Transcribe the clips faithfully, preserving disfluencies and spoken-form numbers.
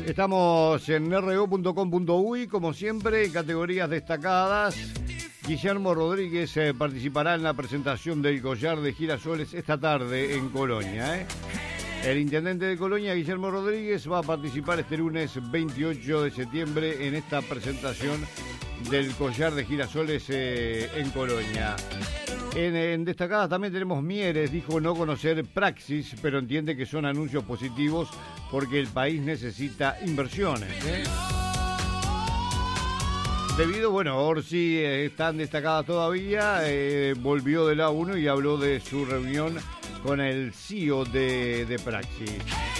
Estamos en erre o punto com punto uy, como siempre, en categorías destacadas. Guillermo Rodríguez eh, participará en la presentación del Collar de Girasoles esta tarde en Colonia. ¿eh? El intendente de Colonia, Guillermo Rodríguez, va a participar este lunes veintiocho de septiembre en esta presentación del Collar de Girasoles eh, en Colonia. En, en destacadas también tenemos Mieres, dijo no conocer Praxis, pero entiende que son anuncios positivos porque el país necesita inversiones. ¿eh? Debido, bueno, Orsi eh, están destacadas todavía, eh, volvió de la uno y habló de su reunión con el C E O de, de Praxis.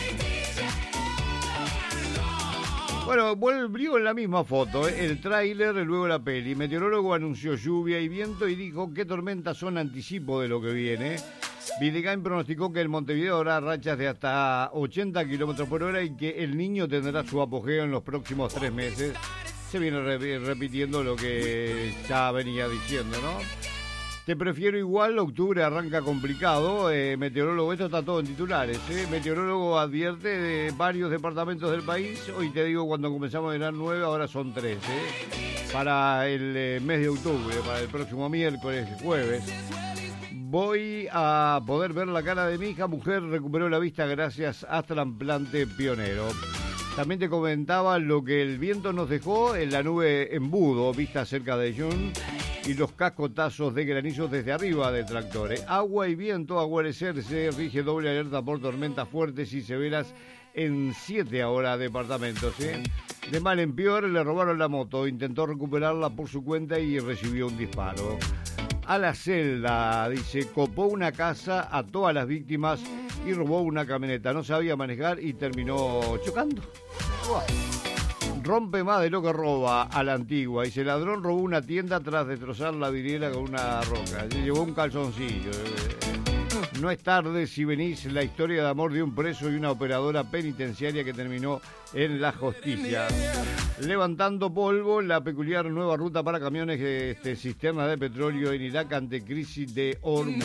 Bueno, volvió en la misma foto, ¿eh? El tráiler, luego la peli. Meteorólogo anunció lluvia y viento y dijo que tormentas son anticipo de lo que viene. Videgain pronosticó que en Montevideo habrá rachas de hasta ochenta kilómetros por hora y que el Niño tendrá su apogeo en los próximos tres meses. Se viene re- repitiendo lo que ya venía diciendo, ¿no? Te prefiero igual, octubre arranca complicado. Eh, meteorólogo, esto está todo en titulares. ¿eh? Meteorólogo advierte de varios departamentos del país. Hoy te digo, cuando comenzamos eran nueve, ahora son tres. ¿eh? Para el eh, mes de octubre, para el próximo miércoles, jueves. Voy a poder ver la cara de mi hija. Mujer recuperó la vista gracias a trasplante pionero. También te comentaba lo que el viento nos dejó en la nube Embudo, vista cerca de Jun, y los cascotazos de granizo desde arriba de tractores. Agua y viento a guarecerse, rige doble alerta por tormentas fuertes y severas en siete ahora departamentos. ¿eh? De mal en peor, le robaron la moto, intentó recuperarla por su cuenta y recibió un disparo. A la celda, dice, copó una casa, ató a las víctimas y robó una camioneta. No sabía manejar y terminó chocando. Rompe más de lo que roba a la antigua. Dice, el ladrón robó una tienda tras destrozar la vidriera con una roca. Se llevó un calzoncillo. No es tarde si venís, la historia de amor de un preso y una operadora penitenciaria que terminó en la justicia. Levantando polvo, la peculiar nueva ruta para camiones este, cisterna de petróleo en Irak ante crisis de Hormuz.